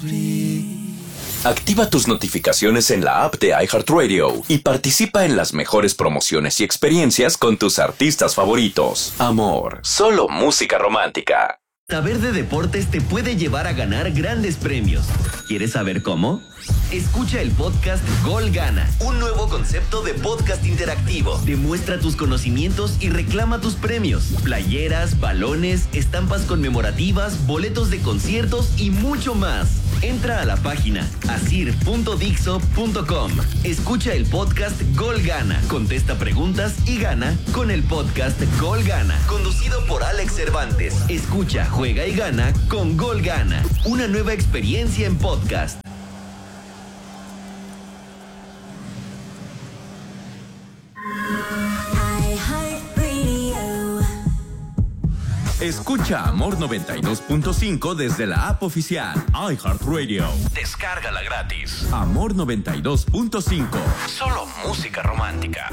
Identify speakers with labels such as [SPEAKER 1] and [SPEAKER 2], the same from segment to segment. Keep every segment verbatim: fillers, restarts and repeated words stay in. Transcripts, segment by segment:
[SPEAKER 1] Activa tus notificaciones en la app de iHeartRadio y participa en las mejores promociones y experiencias con tus artistas favoritos. Amor, solo música romántica.
[SPEAKER 2] Saber de deportes te puede llevar a ganar grandes premios. ¿Quieres saber cómo? Escucha el podcast Gol Gana, un nuevo concepto de podcast interactivo. Demuestra tus conocimientos y reclama tus premios. Playeras, balones, estampas conmemorativas, boletos de conciertos y mucho más. Entra a la página asir punto dixo punto com. Escucha el podcast Gol Gana, contesta preguntas y gana con el podcast Gol Gana, conducido por Alex Cervantes. Escucha, juega y gana con Gol Gana, una nueva experiencia en podcast.
[SPEAKER 3] Escucha Amor noventa y dos punto cinco desde la app oficial iHeartRadio.
[SPEAKER 1] Descárgala gratis.
[SPEAKER 3] Amor noventa y dos punto cinco.
[SPEAKER 1] Solo música romántica.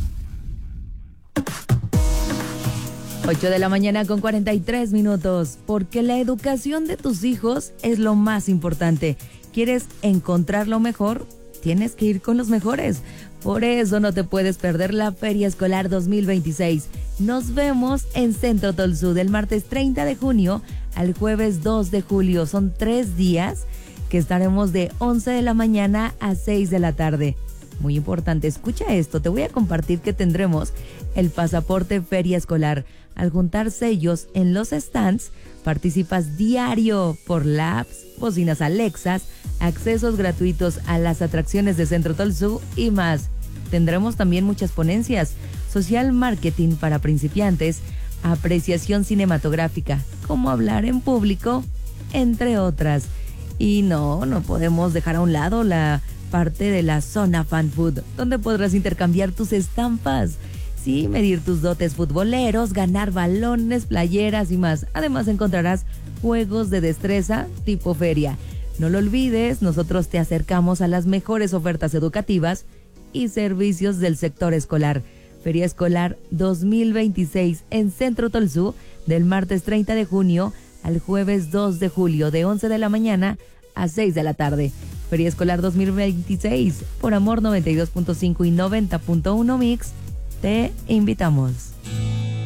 [SPEAKER 4] ocho de la mañana con cuarenta y tres minutos. Porque la educación de tus hijos es lo más importante. ¿Quieres encontrar lo mejor? Tienes que ir con los mejores. Por eso no te puedes perder la Feria Escolar dos mil veintiséis. Nos vemos en Centro Tolsú del martes treinta de junio al jueves dos de julio. Son tres días que estaremos de once de la mañana a seis de la tarde. Muy importante, escucha esto. Te voy a compartir que tendremos el pasaporte Feria Escolar. Al juntar sellos en los stands, participas diario por labs, bocinas Alexas, accesos gratuitos a las atracciones de Centro Tolsú y más. Tendremos también muchas ponencias, social marketing para principiantes, apreciación cinematográfica, cómo hablar en público, entre otras. Y no, no podemos dejar a un lado la parte de la zona fan food, donde podrás intercambiar tus estampas. Sí, medir tus dotes futboleros, ganar balones, playeras y más. Además encontrarás juegos de destreza tipo feria. No lo olvides, nosotros te acercamos a las mejores ofertas educativas y servicios del sector escolar. Feria Escolar dos mil veintiséis en Centro Tolsú del martes treinta de junio al jueves dos de julio de once de la mañana a seis de la tarde. Feria Escolar dos mil veintiséis por Amor noventa y dos punto cinco y noventa punto uno Mix. Te invitamos.